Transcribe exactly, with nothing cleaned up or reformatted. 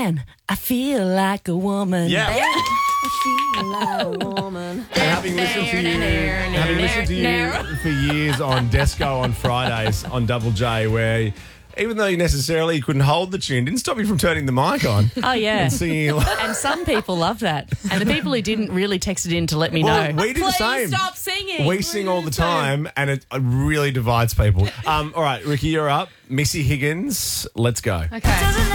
man, I feel like a woman. Yeah. I feel like a woman. And having listened to you, having listened to you for years on Desco on Fridays on Double J, where even though you necessarily couldn't hold the tune, didn't stop you from turning the mic on. Oh, yeah. And singing. And some people love that. And the people who didn't really text it in to let me Well, know. we do the Please same. stop singing. We sing all the time, and it, it really divides people. Um, all right, Ricky, you're up. Missy Higgins, let's go. Okay.